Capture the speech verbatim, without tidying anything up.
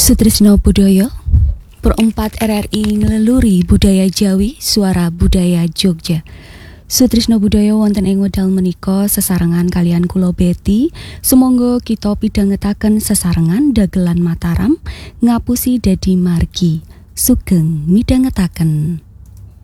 Sutrisno Budaya Perempat R R I ngeleluri budaya Jawi, suara budaya Jogja. Sutrisno Budaya wonten ing wedal menika sesarengan kalian kula Betty. Sumangga kita pidhangetaken sesarengan dagelan Mataram ngapusi dadi margi. Sugeng midhangetaken.